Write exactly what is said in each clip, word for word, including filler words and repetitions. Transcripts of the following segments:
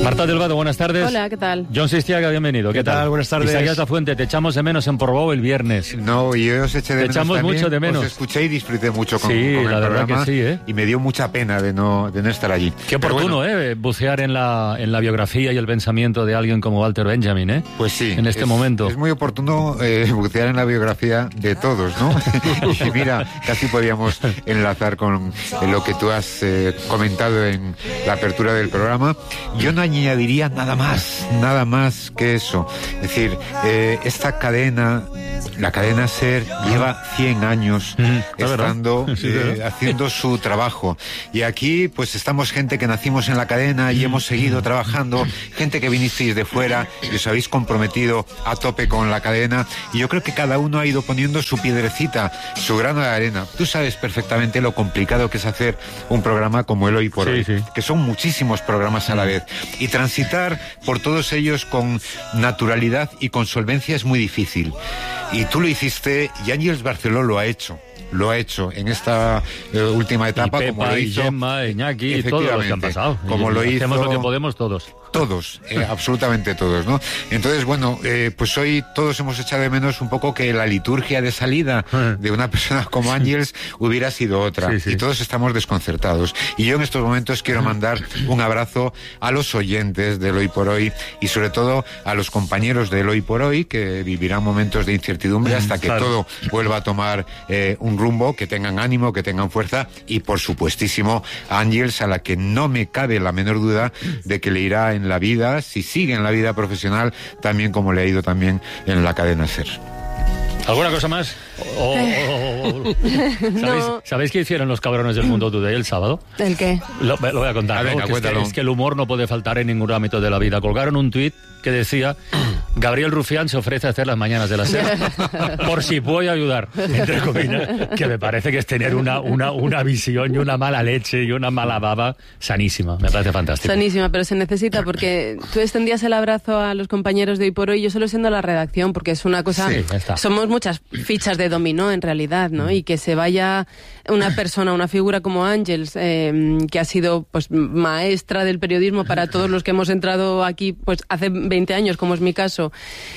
Marta Delgado, buenas tardes. Hola, ¿qué tal? John Sistiaga, bienvenido. ¿Qué, ¿Qué tal? tal? Buenas tardes. Isaías Lafuente, te echamos de menos en Portbou el viernes. No, yo os eché de te menos echamos también. mucho de menos. Os escuché y disfruté mucho con, sí, con el la verdad programa. que sí, ¿eh? Y me dio mucha pena de no, de no estar allí. Qué oportuno, bueno, ¿eh? Bucear en la, en la biografía y el pensamiento de alguien como Walter Benjamin, ¿eh? Pues sí. En este es, momento. Es muy oportuno eh, bucear en la biografía de todos, ¿no? Y mira, casi podíamos enlazar con lo que tú has eh, comentado en la apertura del programa. Yo no añadiría nada más, nada más que eso. Es decir, eh, esta cadena, la cadena SER, lleva cien años mm, estando, sí, eh, haciendo su trabajo. Y aquí, pues estamos gente que nacimos en la cadena y hemos seguido trabajando, gente que vinisteis de fuera y os habéis comprometido a tope con la cadena. Y yo creo que cada uno ha ido poniendo su piedrecita, su grano de arena. Tú sabes perfectamente lo complicado que es hacer un programa como el Hoy por sí, Hoy, sí. que son muchísimos programas a la vez. Y transitar por todos ellos con naturalidad y con solvencia es muy difícil. Y tú lo hiciste y Ángeles Barceló lo ha hecho. Lo ha hecho en esta eh, última etapa. Y Pepa, como lo hizo, y Gemma, Iñaki, y todos los que han pasado. Como y lo hizo, hacemos lo que podemos todos. Todos, eh, absolutamente todos, ¿no? Entonces, bueno, eh, pues hoy todos hemos echado de menos un poco que la liturgia de salida de una persona como Ángeles hubiera sido otra. Sí, sí. Y todos estamos desconcertados. Y yo en estos momentos quiero mandar un abrazo a los oyentes del Hoy por Hoy y sobre todo a los compañeros del Hoy por Hoy que vivirán momentos de incertidumbre hasta que claro. todo vuelva a tomar eh, un rumbo, que tengan ánimo, que tengan fuerza y por supuestísimo a Ángeles, a la que no me cabe la menor duda de que le irá en la vida, si sigue en la vida profesional, también como le ha ido también en la cadena SER. ¿Alguna cosa más? Oh, oh, oh, oh. ¿Sabéis, no. ¿Sabéis qué hicieron los cabrones del Mundo Today el sábado? ¿El qué? Lo, lo voy a contar. A ¿no? venga, que es, que, es que el humor no puede faltar en ningún ámbito de la vida. Colgaron un tuit que decía: Gabriel Rufián se ofrece a hacer las mañanas de la SER por si puedo ayudar, entre comillas, que me parece que es tener una, una, una visión y una mala leche y una mala baba sanísima. Me parece fantástico. Sanísima, pero se necesita porque tú extendías el abrazo a los compañeros de Hoy por Hoy, yo solo siendo la redacción, porque es una cosa... Sí, ya está. Somos muchas fichas de dominó en realidad, ¿no? Y que se vaya una persona, una figura como Ángeles, eh, que ha sido pues maestra del periodismo para todos los que hemos entrado aquí pues hace veinte años, como es mi caso,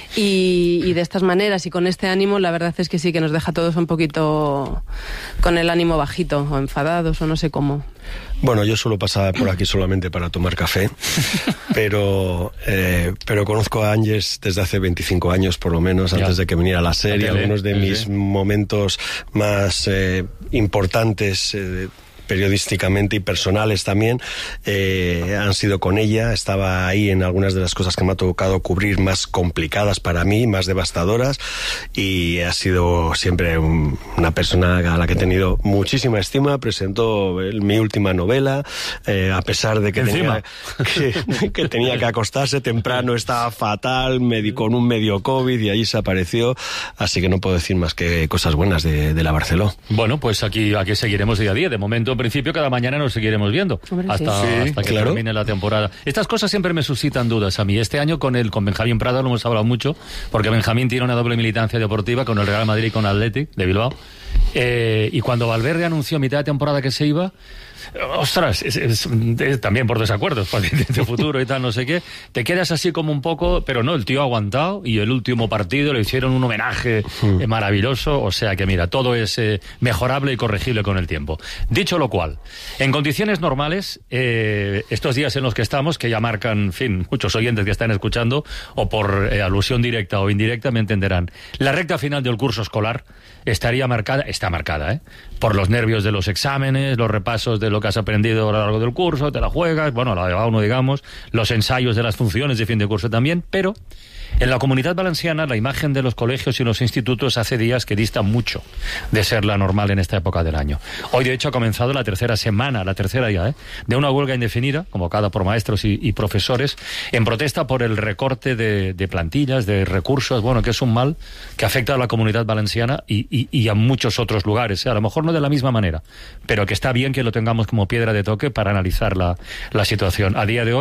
y, y de estas maneras y con este ánimo, la verdad es que sí que nos deja a todos un poquito con el ánimo bajito, o enfadados, o no sé cómo. Bueno, yo suelo pasar por aquí solamente para tomar café, pero eh, pero conozco a Ángeles desde hace veinticinco años, por lo menos, antes ya. de que viniera la serie. Algunos de mis sí. momentos más eh, importantes eh, periodísticamente y personales también, eh, han sido con ella. Estaba ahí en algunas de las cosas que me ha tocado cubrir más complicadas para mí, más devastadoras, y ha sido siempre un, una persona a la que he tenido muchísima estima. Presentó el, mi última novela, eh, a pesar de que tenía que, que tenía que acostarse temprano, estaba fatal, me, con un medio COVID, y allí se apareció, así que no puedo decir más que cosas buenas de, de la Barceló. Bueno, pues aquí, aquí seguiremos día a día. De momento, en principio, cada mañana nos seguiremos viendo. Hombre, hasta, sí. hasta que claro. termine la temporada. Estas cosas siempre me suscitan dudas a mí. Este año con el con Benjamín Prada lo hemos hablado mucho, porque Benjamín tiene una doble militancia deportiva con el Real Madrid y con el Athletic de Bilbao. Eh, y cuando Valverde anunció a mitad de temporada que se iba, ostras, es, es, es, también por desacuerdos de futuro y tal, no sé qué, te quedas así como un poco, pero no, el tío ha aguantado y el último partido le hicieron un homenaje eh, maravilloso, o sea que mira, todo es eh, mejorable y corregible con el tiempo. Dicho lo cual, en condiciones normales, eh, estos días en los que estamos, que ya marcan, en fin, muchos oyentes que están escuchando, o por eh, alusión directa o indirecta me entenderán, la recta final del curso escolar estaría marcada, está marcada, ¿eh? por los nervios de los exámenes, los repasos de lo que has aprendido a lo largo del curso, te la juegas, bueno, la de uno, digamos, los ensayos de las funciones de fin de curso también, pero en la Comunidad Valenciana la imagen de los colegios y los institutos hace días que dista mucho de ser la normal en esta época del año. Hoy, de hecho, ha comenzado la tercera semana, la tercera ya, ¿eh? de una huelga indefinida, convocada por maestros y, y profesores, en protesta por el recorte de, de plantillas, de recursos, bueno, que es un mal que afecta a la Comunidad Valenciana y, y, y a muchos otros lugares, ¿eh? A lo mejor no de la misma manera, pero que está bien que lo tengamos como piedra de toque para analizar la, la situación. A día de hoy,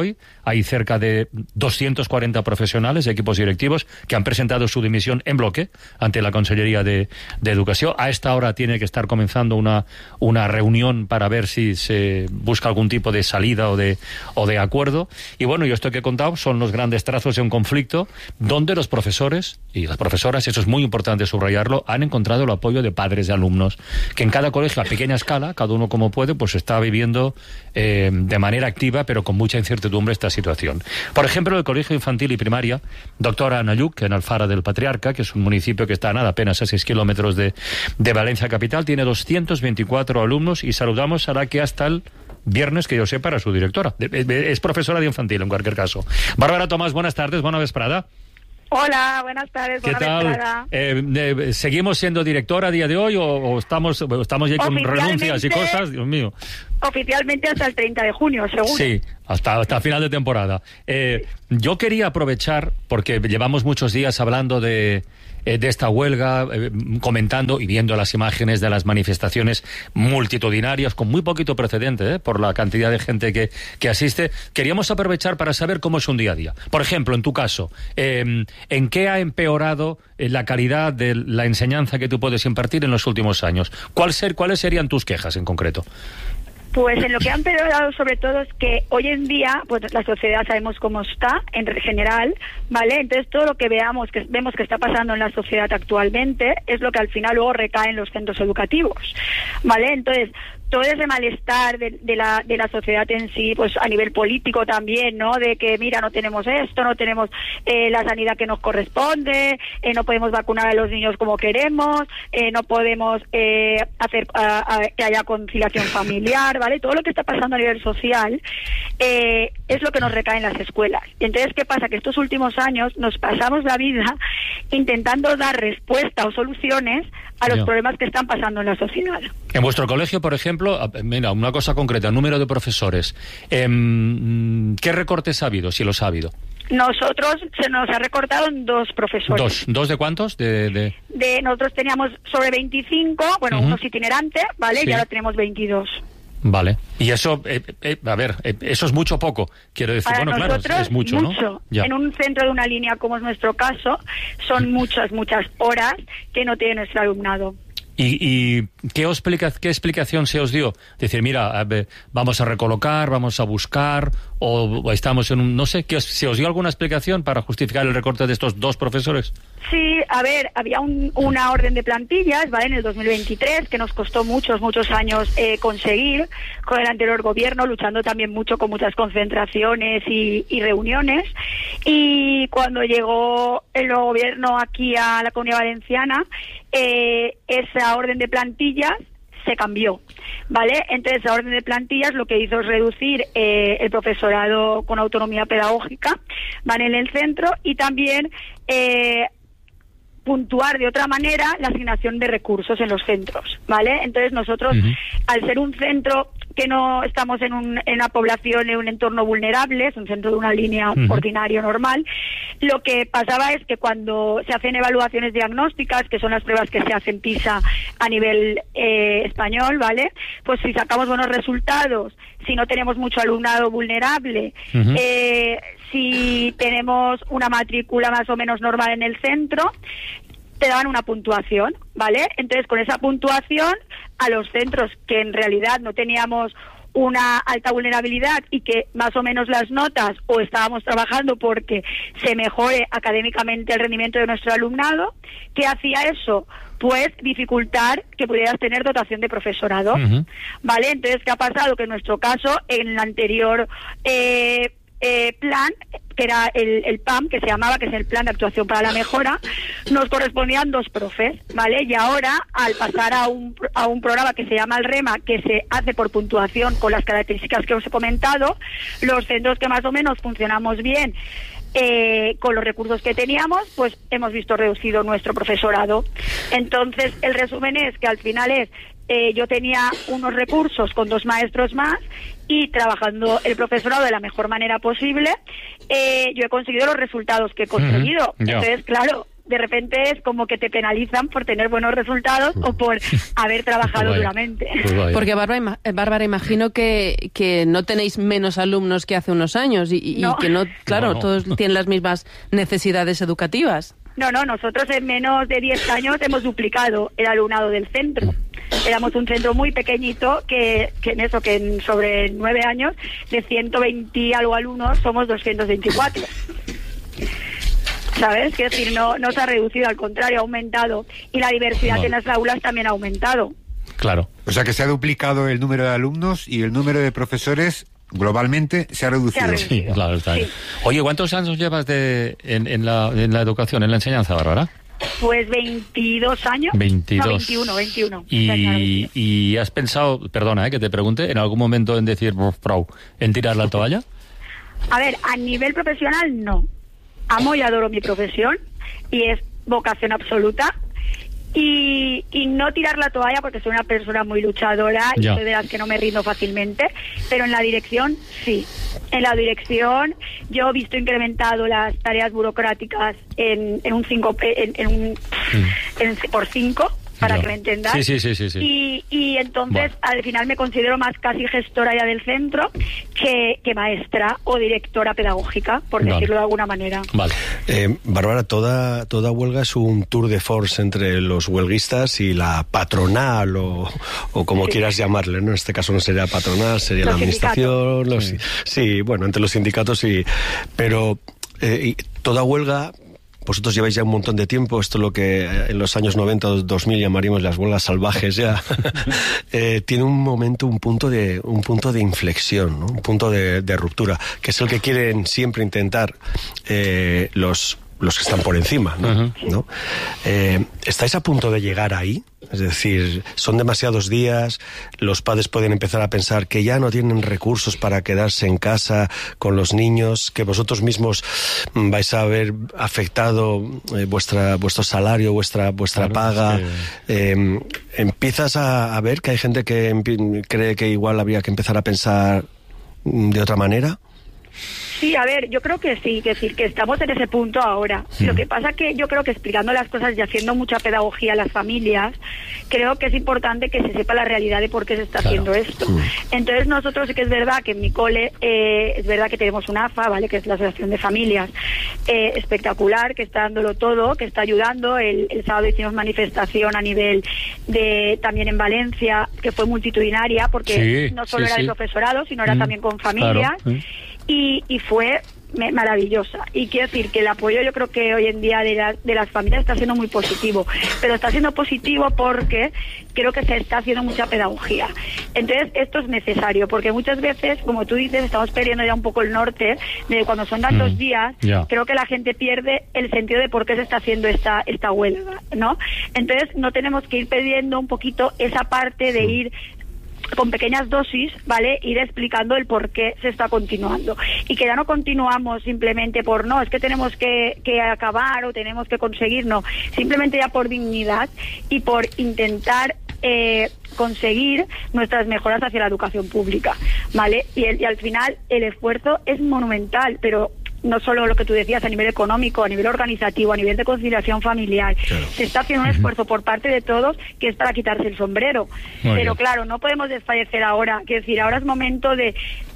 hay cerca de doscientos cuarenta profesionales, equipos directivos, que han presentado su dimisión en bloque ante la Consellería de, de Educación. A esta hora tiene que estar comenzando una, una reunión para ver si se busca algún tipo de salida o de, o de acuerdo. Y bueno, yo esto que he contado son los grandes trazos de un conflicto donde los profesores y las profesoras, eso es muy importante subrayarlo, han encontrado el apoyo de padres de alumnos, que en cada colegio a pequeña escala, cada uno como puede, pues está viviendo eh, de manera activa, pero con mucha incertidumbre esta situación. Por ejemplo, el Colegio Infantil y Primaria, doctora Nayuc, en Alfara del Patriarca, que es un municipio que está a nada, apenas a seis kilómetros de, de Valencia capital, tiene doscientos veinticuatro alumnos y saludamos a la que hasta el viernes, que yo sé, para su directora. Es profesora de infantil, en cualquier caso. Bárbara Tomás, buenas tardes, buena vesprada. Hola, buenas tardes. ¿Qué tal? Eh, eh, ¿Seguimos siendo directora a día de hoy o, o estamos, estamos ya con renuncias y cosas? Dios mío. Oficialmente hasta el treinta de junio, seguro. Sí, hasta, hasta final de temporada. Eh, yo quería aprovechar, porque llevamos muchos días hablando de, eh, de esta huelga, eh, comentando y viendo las imágenes de las manifestaciones multitudinarias, con muy poquito precedente, eh, por la cantidad de gente que, que asiste. Queríamos aprovechar para saber cómo es un día a día. Por ejemplo, en tu caso, eh, ¿en qué ha empeorado eh, la calidad de la enseñanza que tú puedes impartir en los últimos años? ¿Cuál ser, ¿Cuáles serían tus quejas en concreto? Pues en lo que han empeorado sobre todo es que hoy en día, pues la sociedad sabemos cómo está en general, ¿vale? Entonces todo lo que veamos, que vemos que está pasando en la sociedad actualmente, es lo que al final luego recae en los centros educativos, ¿vale? Entonces todo ese malestar de, de la de la sociedad en sí, pues a nivel político también, ¿no? De que, mira, no tenemos esto, no tenemos eh, la sanidad que nos corresponde, eh, no podemos vacunar a los niños como queremos, eh, no podemos eh, hacer a, a, que haya conciliación familiar, ¿vale? Todo lo que está pasando a nivel social eh, es lo que nos recae en las escuelas. Y entonces, ¿qué pasa? Que estos últimos años nos pasamos la vida intentando dar respuesta o soluciones a los yeah. problemas que están pasando en la sociedad. En vuestro colegio, por ejemplo, mira, una cosa concreta, número de profesores. Eh, ¿Qué recortes ha habido, si los ha habido? Nosotros se nos ha recortado en dos profesores. ¿Dos? ¿Dos de cuántos? De, de... de nosotros teníamos sobre veinticinco, bueno, uh-huh. unos itinerantes, ¿vale? Sí. Y ahora tenemos veintidós. Vale. Y eso, eh, eh, a ver, eh, eso es mucho o poco. Quiero decir, Para bueno, claro, es mucho, mucho. ¿no? Ya. En un centro de una línea como es nuestro caso, son muchas, muchas horas que no tiene nuestro alumnado. ¿Y, y qué, os explica, qué explicación se os dio? Decir, mira, a ver, vamos a recolocar, vamos a buscar, o, o estamos en un... No sé, ¿qué os, ¿se os dio alguna explicación para justificar el recorte de estos dos profesores? Sí, a ver, había un, una orden de plantillas, ¿vale?, en el dos mil veintitrés, que nos costó muchos, muchos años eh, conseguir con el anterior gobierno, luchando también mucho con muchas concentraciones y, y reuniones. Y cuando llegó el nuevo gobierno aquí a la Comunidad Valenciana, eh, esa orden de plantillas se cambió, ¿vale? Entonces, la orden de plantillas lo que hizo es reducir eh, el profesorado con autonomía pedagógica, ¿vale?, en el centro, y también eh, puntuar de otra manera la asignación de recursos en los centros, ¿vale? Entonces, nosotros, uh-huh. al ser un centro que no estamos en, un, en una población, en un entorno vulnerable, es un centro de una línea uh-huh. ordinario normal, lo que pasaba es que cuando se hacen evaluaciones diagnósticas, que son las pruebas que se hacen PISA a nivel eh, español, ¿vale?, pues si sacamos buenos resultados, si no tenemos mucho alumnado vulnerable, uh-huh. eh, si tenemos una matrícula más o menos normal en el centro, te daban una puntuación, ¿vale? Entonces, con esa puntuación, a los centros que en realidad no teníamos una alta vulnerabilidad y que más o menos las notas, o estábamos trabajando porque se mejore académicamente el rendimiento de nuestro alumnado, ¿qué hacía eso? Pues dificultar que pudieras tener dotación de profesorado, uh-huh. ¿vale? Entonces, ¿qué ha pasado? Que en nuestro caso, en el anterior eh, eh, plan, que era el, el P A M, que se llamaba, que es el Plan de Actuación para la Mejora, nos correspondían dos profes, ¿vale? Y ahora, al pasar a un, a un programa que se llama el REMA, que se hace por puntuación con las características que os he comentado, los centros que más o menos funcionamos bien, eh, con los recursos que teníamos, pues hemos visto reducido nuestro profesorado. Entonces, el resumen es que al final es, eh, yo tenía unos recursos con dos maestros más, y trabajando el profesorado de la mejor manera posible, eh, yo he conseguido los resultados que he conseguido. Uh-huh. Yeah. Entonces, claro, de repente es como que te penalizan por tener buenos resultados o por haber trabajado Vaya. duramente. Pues porque, Bárbara, Bárbara, imagino que, que no tenéis menos alumnos que hace unos años y, y No. que no, claro, No, no. todos tienen las mismas necesidades educativas. No, no, nosotros en menos de diez años hemos duplicado el alumnado del centro. Éramos un centro muy pequeñito que, que en eso, que en sobre nueve años, de ciento veinte y algo alumnos, somos doscientos veinticuatro. ¿Sabes? Quiero decir, no, no se ha reducido, al contrario, ha aumentado. Y la diversidad No. en las aulas también ha aumentado. Claro. O sea que se ha duplicado el número de alumnos y el número de profesores globalmente se ha reducido. Sí, claro, está bien. Oye, ¿cuántos años llevas de, en, en, la, en la educación, en la enseñanza, Bárbara? Pues veintidós años. veintidós. No, veintiuno, veintiuno. Y, y has pensado, perdona, eh, que te pregunte, en algún momento en decir, pro, en tirar la toalla? A ver, a nivel profesional no. Amo y adoro mi profesión y es vocación absoluta. Y, y no tirar la toalla porque soy una persona muy luchadora y Ya. soy de las que no me rindo fácilmente, pero en la dirección sí. En la dirección yo he visto incrementado las tareas burocráticas en, en un cinco en, en un en- por cinco, para Ya. que me entendas. Sí, sí, sí, sí, sí. Y, y entonces al final me considero más casi gestora ya del centro que, que maestra o directora pedagógica, por Vale. decirlo de alguna manera. Vale. Eh, Bárbara, toda, toda huelga es un tour de force entre los huelguistas y la patronal o, o como Sí. quieras llamarle, ¿no? En este caso no sería patronal, sería Los la administración. Los, Sí. sí. bueno, entre los sindicatos sí. Pero eh, y toda huelga... Vosotros lleváis ya un montón de tiempo, esto es lo que eh, en los años noventa o dos mil llamaríamos las huelgas salvajes ya, eh, tiene un momento, un punto de, un punto de inflexión, ¿no? Un punto de, de ruptura, que es el que quieren siempre intentar eh, los, los que están por encima, ¿no? ¿No? Eh, ¿Estáis a punto de llegar ahí? Es decir, son demasiados días, los padres pueden empezar a pensar que ya no tienen recursos para quedarse en casa con los niños, que vosotros mismos mm, vais a haber afectado eh, vuestra vuestro salario, vuestra vuestra Claro, paga. es Eh, empiezas a, a ver que hay gente que empi- cree que igual habría que empezar a pensar mm, de otra manera. Sí, a ver, yo creo que sí, que decir que estamos en ese punto ahora. Lo que pasa que yo creo que explicando las cosas y haciendo mucha pedagogía a las familias, creo que es importante que se sepa la realidad de por qué se está haciendo esto. Entonces nosotros sí que es verdad que en mi cole eh, es verdad que tenemos una A F A, ¿vale? Que es la Asociación de Familias, eh, espectacular, que está dándolo todo, que está ayudando. El, el sábado hicimos manifestación a nivel de también en Valencia, que fue multitudinaria, porque Sí, no solo sí, era sí. el profesorado, sino era Mm, también con familias. claro, sí. Y, y fue me- maravillosa. Y quiero decir que el apoyo yo creo que hoy en día de, la- de las familias está siendo muy positivo. Pero está siendo positivo porque creo que se está haciendo mucha pedagogía. Entonces esto es necesario porque muchas veces, como tú dices, estamos perdiendo ya un poco el norte de cuando son tantos Mm, días. ya. Creo que la gente pierde el sentido de por qué se está haciendo esta, esta huelga, ¿no? Entonces no tenemos que ir perdiendo un poquito esa parte de ir con pequeñas dosis, ¿vale? Ir explicando el por qué se está continuando. Y que ya no continuamos simplemente por, no, es que tenemos que, que acabar o tenemos que conseguir, no. Simplemente ya por dignidad y por intentar eh, conseguir nuestras mejoras hacia la educación pública, ¿vale? Y, el- y al final el esfuerzo es monumental, pero no solo lo que tú decías a nivel económico, a nivel organizativo, a nivel de conciliación familiar. Se está haciendo un esfuerzo por parte de todos que es para quitarse el sombrero. Muy Pero bien. claro, no podemos desfallecer ahora. Quiero decir, ahora es momento de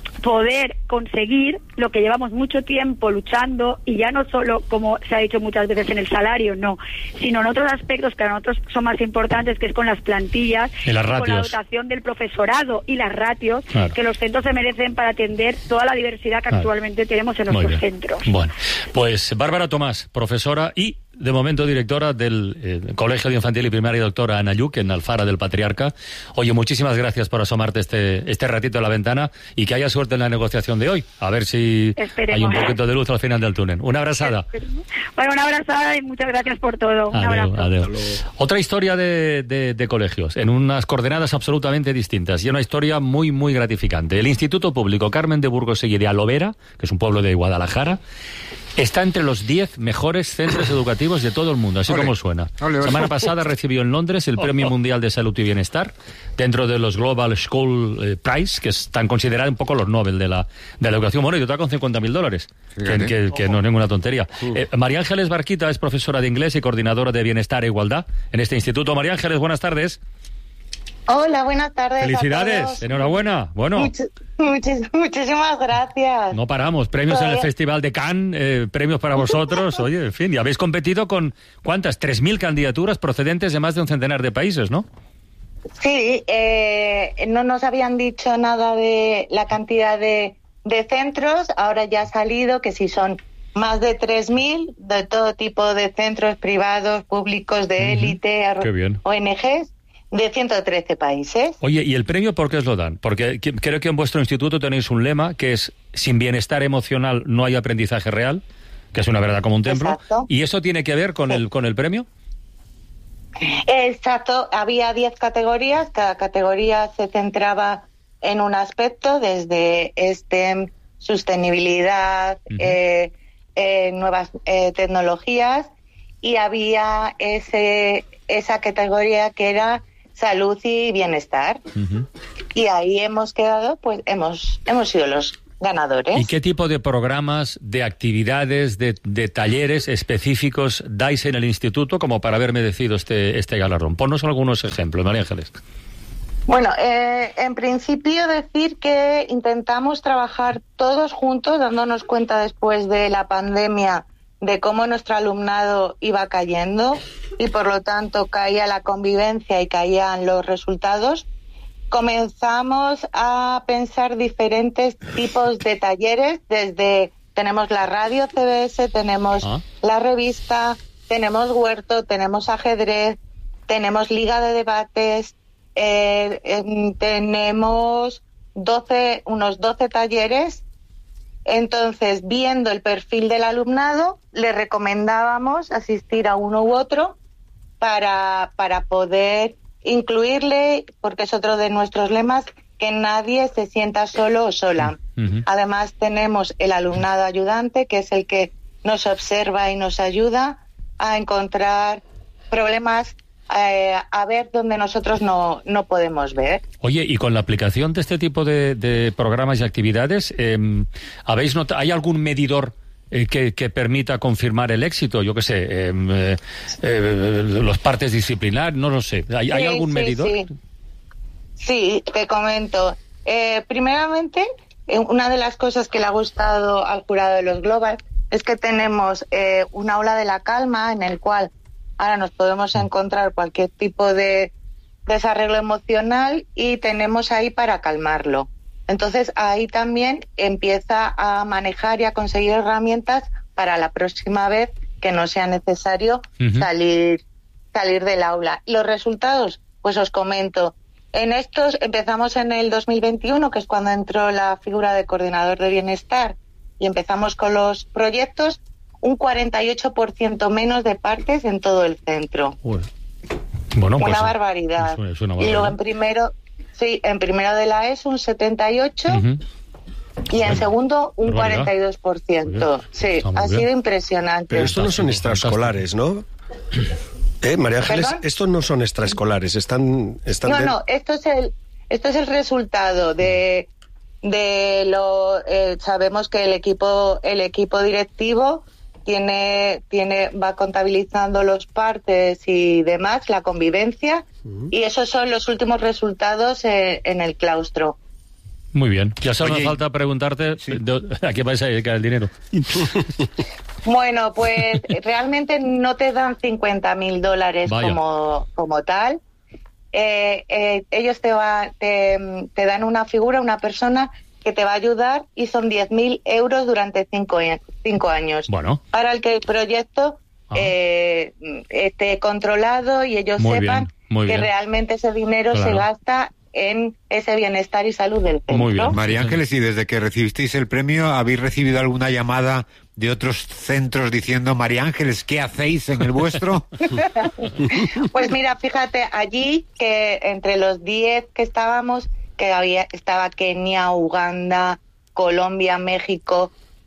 poder conseguir lo que llevamos mucho tiempo luchando, y ya no solo, como se ha dicho muchas veces, en el salario, no, sino en otros aspectos que a nosotros son más importantes, que es con las plantillas, Y las con la ratios. dotación del profesorado y las ratios Claro. que los centros se merecen para atender toda la diversidad que Claro. actualmente tenemos en Muy nuestros bien. centros. Bueno, pues Bárbara Tomás, profesora y de momento directora del eh, Colegio de Infantil y Primaria Doctora Anayuc en Alfara del Patriarca. Oye, muchísimas gracias por asomarte este, este ratito a la ventana y que haya suerte en la negociación de hoy. A ver si Esperemos. hay un poquito de luz al final del túnel. Una abrazada. Bueno, una abrazada y muchas gracias por todo. Un Adeu, abrazo. adeu. Otra historia de, de- de colegios, en unas coordenadas absolutamente distintas y una historia muy, muy gratificante. El Instituto Público Carmen de Burgosegui de Alovera, que es un pueblo de Guadalajara, Está entre los diez mejores centros educativos de todo el mundo, así ole, como suena. Ole, ole. Semana pasada recibió en Londres el Premio Mundial de Salud y Bienestar, dentro de los Global School Prize, que están considerados un poco los Nobel de la, de la educación. Bueno, y otra con cincuenta mil dólares, que, que, que no es ninguna tontería. Uh. Eh, María Ángeles Barquita es profesora de inglés y coordinadora de Bienestar e Igualdad en este instituto. María Ángeles, buenas tardes. Hola, buenas tardes. Felicidades, enhorabuena. Bueno, Much, muchis, muchísimas gracias. No paramos, premios Todavía. en el Festival de Cannes, eh, premios para vosotros. Oye, en fin, y habéis competido con, ¿cuántas? tres mil candidaturas procedentes de más de un centenar de países, ¿no? Sí, eh, no nos habían dicho nada de la cantidad de, de centros, ahora ya ha salido que si son más de tres mil de todo tipo de centros privados, públicos, de élite, uh-huh. O N Ges. De ciento trece países. Oye, ¿y el premio por qué os lo dan? Porque creo que en vuestro instituto tenéis un lema que es: sin bienestar emocional no hay aprendizaje real, que es una verdad como un templo. Exacto. ¿Y eso tiene que ver con, sí. el, con el premio? Exacto. Había diez categorías. Cada categoría se centraba en un aspecto, desde STEM, sostenibilidad, uh-huh. eh, eh, nuevas eh, tecnologías, y había ese esa categoría que era salud y bienestar. Uh-huh. Y ahí hemos quedado, pues hemos hemos sido los ganadores. ¿Y qué tipo de programas, de actividades, de, de talleres específicos dais en el instituto como para haber merecido este, este galardón? Ponnos algunos ejemplos, María Ángeles. Bueno, eh, en principio decir que intentamos trabajar todos juntos, dándonos cuenta después de la pandemia de cómo nuestro alumnado iba cayendo y por lo tanto caía la convivencia y caían los resultados. Comenzamos a pensar diferentes tipos de talleres, desde tenemos la radio C B S, tenemos ¿Ah? la revista, tenemos huerto, tenemos ajedrez, tenemos liga de debates, eh, eh, tenemos doce, unos doce talleres. Entonces, viendo el perfil del alumnado, le recomendábamos asistir a uno u otro para, para poder incluirle, porque es otro de nuestros lemas, que nadie se sienta solo o sola. Uh-huh. Además, tenemos el alumnado ayudante, que es el que nos observa y nos ayuda a encontrar problemas, Eh, a ver donde nosotros no, no podemos ver. Oye, y con la aplicación de este tipo de, de programas y actividades, eh, ¿habéis notado, ¿hay algún medidor eh, que, que permita confirmar el éxito? Yo qué sé, eh, eh, eh, los partes disciplinar, no lo sé. ¿Hay, sí, ¿hay algún sí, medidor? Sí. sí, te comento. Eh, primeramente, una de las cosas que le ha gustado al jurado de los Global es que tenemos eh, un aula de la calma en el cual ahora nos podemos encontrar cualquier tipo de desarreglo emocional y tenemos ahí para calmarlo. Entonces ahí también empieza a manejar y a conseguir herramientas para la próxima vez que no sea necesario uh-huh. salir, salir del aula. Los resultados, pues os comento. En estos empezamos en el dos mil veintiuno, que es cuando entró la figura de coordinador de bienestar, y empezamos con los proyectos. Un cuarenta y ocho por ciento menos de partes en todo el centro. Uy. Bueno, una, pues, barbaridad. Es una, es una barbaridad. Y luego en primero, sí, en primero de la ESO un setenta y ocho por ciento uh-huh. y en segundo un cuarenta y dos por ciento. Sí, ha sido bien. Impresionante. Pero estos no son extraescolares, ¿no? ¿Eh, María Ángeles? ¿Perdón? Estos no son extraescolares, están... están no, de... no, esto es el, esto es el resultado de, de lo... Eh, sabemos que el equipo, el equipo directivo tiene tiene va contabilizando los partes y demás, la convivencia, uh-huh. y esos son los últimos resultados en, en el claustro. Muy bien. Ya solo me falta preguntarte sí. ¿a qué vais a dedicar el dinero? Bueno, pues realmente no te dan cincuenta mil dólares como, como tal. Eh, eh, ellos te, va, te, te dan una figura, una persona que te va a ayudar, y son diez mil euros durante cinco, cinco años. Bueno. Para el que el proyecto ah. eh, esté controlado y ellos muy sepan bien, muy que bien. realmente ese dinero claro. se gasta en ese bienestar y salud del centro. Muy bien. María Ángeles, y desde que recibisteis el premio, ¿habéis recibido alguna llamada de otros centros diciendo: María Ángeles, ¿qué hacéis en el vuestro? Pues mira, fíjate, allí que entre los diez que estábamos, que había estaba Kenia, Uganda, Colombia, México,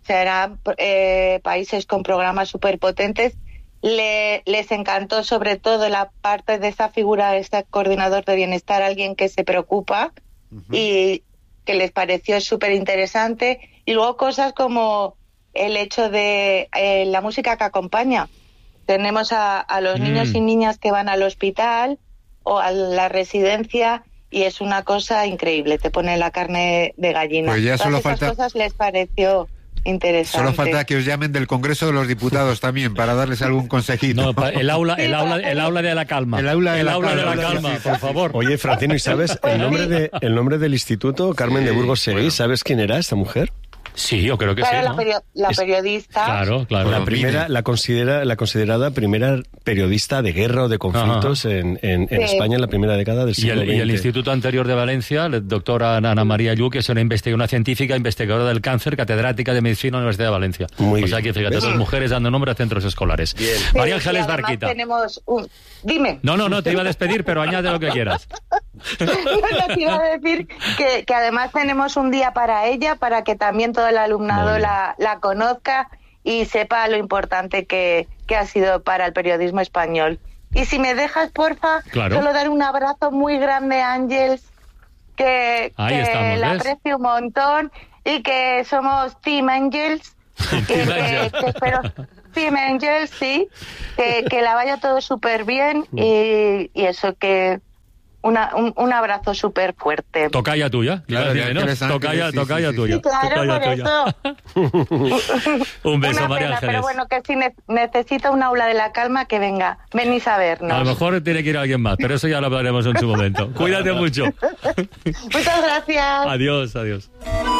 serán eh, países con programas súper potentes. Le, les encantó sobre todo la parte de esa figura de este coordinador de bienestar, alguien que se preocupa uh-huh. y que les pareció súper interesante. Y luego cosas como el hecho de eh, la música que acompaña. Tenemos a, a los mm. niños y niñas que van al hospital o a la residencia y es una cosa increíble, te pone la carne de gallina. Pues ya solo Todas esas falta... cosas les pareció interesante. Solo falta que os llamen del Congreso de los Diputados también para darles algún consejito. No, el aula, el aula, el aula de la calma. El aula de, el la, aula calma, de la calma, sí, sí, por favor. Oye, Francino, ¿y sabes el nombre de el nombre del instituto? Carmen sí, de Burgos Seguí, bueno. ¿Sabes quién era esta mujer? Sí, yo creo que claro, sí, la, ¿no? perio- la es, periodista. Claro, claro. La primera, la considera, la considerada primera periodista de guerra o de conflictos en, en, en sí. España en la primera década del siglo y el, veinte. Y el Instituto Anterior de Valencia, la doctora Ana María Lluc, que es una investigadora, una científica investigadora del cáncer, catedrática de medicina en la Universidad de Valencia. Muy o sea que fíjate, dos mujeres dando nombre a centros escolares. Bien. María Sí, Ángeles Barquita. Tenemos un... Dime. No, no, no, te iba a despedir, pero añade lo que quieras. No, te iba a decir que, que además tenemos un día para ella, para que también todo el alumnado la, la conozca y sepa lo importante que, que ha sido para el periodismo español. Y si me dejas, porfa, claro. solo dar un abrazo muy grande a Ángeles, que, Ahí que estamos, la ¿ves? aprecio un montón y que somos Team Angels. y que, que espero... Team Angels, sí, que, que la vaya todo súper bien y, y eso, que una, un, un abrazo súper fuerte. Tocaya tuya, claro, decir, ¿no? Tocaya, sí, tocaya sí, tuya. Sí, claro, tocaya por tuya. eso. Un beso, una María pena, Ángeles. pero bueno, que si ne- necesita un aula de la calma, que venga, venís a vernos. A lo mejor tiene que ir alguien más, pero eso ya lo hablaremos en su momento. Cuídate mucho. Muchas gracias. Adiós, adiós.